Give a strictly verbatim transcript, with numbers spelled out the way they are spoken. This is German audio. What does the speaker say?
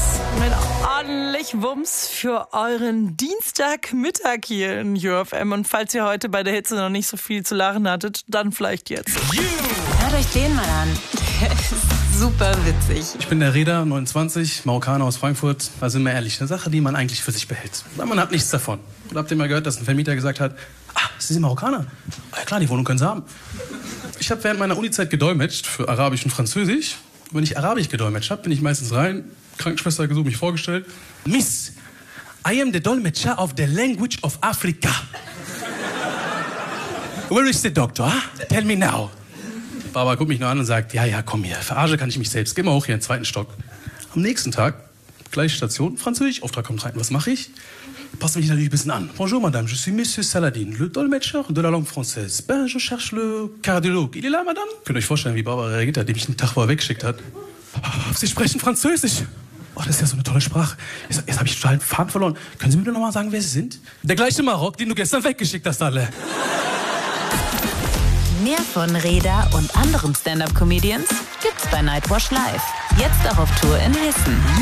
Mit ordentlich Wumms für euren Dienstagmittag hier in U F M. Und falls ihr heute bei der Hitze noch nicht so viel zu lachen hattet, dann vielleicht jetzt. Hört euch den mal an. Der ist super witzig. Ich bin der Reda, neunundzwanzig, Marokkaner aus Frankfurt. Also immer ehrlich, eine Sache, die man eigentlich für sich behält. Weil man hat nichts davon. Und habt ihr mal gehört, dass ein Vermieter gesagt hat, ah, Sie sind Marokkaner? Ah, ja klar, die Wohnung können Sie haben. Ich habe während meiner Unizeit gedolmetscht für Arabisch und Französisch. Und wenn ich Arabisch gedolmetscht habe, bin ich meistens rein, Krankenschwester gesucht, mich vorgestellt. Miss, I am the Dolmetscher of the language of Africa. Where is the doctor? Huh? Tell me now. Barbara guckt mich nur an und sagt, ja, ja, komm hier, verarsche kann ich mich selbst. Geh mal hoch hier in den zweiten Stock. Am nächsten Tag, gleiche Station, Französisch, Auftrag kommt rein. Was mache ich? Passe mich natürlich ein bisschen an. Bonjour, madame, je suis monsieur Saladin, le dolmetscher de la langue française. Ben, je cherche le cardiologue. Il est là, madame? Könnt ihr euch vorstellen, wie Barbara reagiert hat, die mich einen Tag vorher weggeschickt hat. Sie sprechen Französisch. Oh, das ist ja so eine tolle Sprache. Jetzt, jetzt habe ich total den Faden verloren. Können Sie mir noch mal sagen, wer Sie sind? Der gleiche Marok, den du gestern weggeschickt hast, alle. Mehr von Reda und anderen Stand-Up-Comedians gibt's bei Nightwash Live. Jetzt auch auf Tour in Hessen.